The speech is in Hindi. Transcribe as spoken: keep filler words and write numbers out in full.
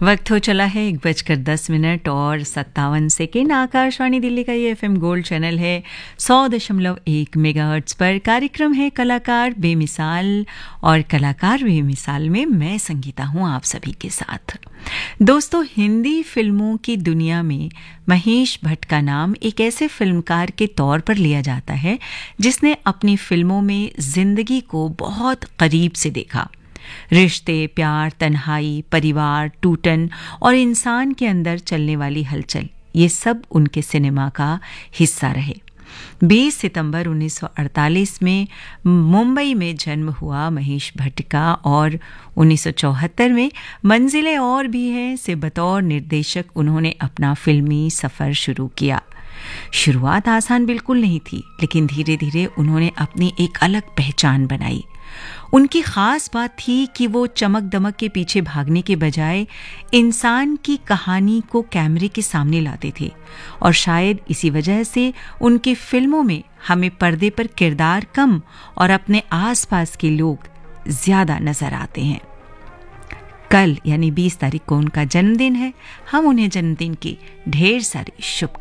वक्त हो चला है एक बजकर दस मिनट और सत्तावन सेकेंड। आकाशवाणी दिल्ली का ये एफएम गोल्ड चैनल है सौ दशमलव एक मेगाहर्ट्ज पर। कार्यक्रम है कलाकार बेमिसाल और कलाकार बेमिसाल में मैं संगीता हूँ आप सभी के साथ। दोस्तों, हिंदी फिल्मों की दुनिया में महेश भट्ट का नाम एक ऐसे फिल्मकार के तौर पर लिया जाता है जिसने अपनी फिल्मों में जिंदगी को बहुत करीब से देखा। रिश्ते, प्यार, तन्हाई, परिवार, टूटन और इंसान के अंदर चलने वाली हलचल, ये सब उनके सिनेमा का हिस्सा रहे। बीस सितंबर उन्नीस सौ अड़तालीस में मुंबई में जन्म हुआ महेश भट्ट का और उन्नीस सौ चौहत्तर में मंजिलें और भी हैं से बतौर निर्देशक उन्होंने अपना फिल्मी सफ़र शुरू किया। शुरुआत आसान बिल्कुल नहीं थी, लेकिन धीरे धीरे उन्होंने अपनी एक अलग पहचान बनाई। उनकी खास बात थी कि वो चमक दमक के पीछे भागने के बजाय इंसान की कहानी को कैमरे के सामने लाते थे और शायद इसी वजह से उनकी फिल्मों में हमें पर्दे पर किरदार कम और अपने आसपास के लोग ज्यादा नजर आते हैं। कल यानी बीस तारीख को उनका जन्मदिन है। हम उन्हें जन्मदिन की ढेर सारी शुभकामनाएं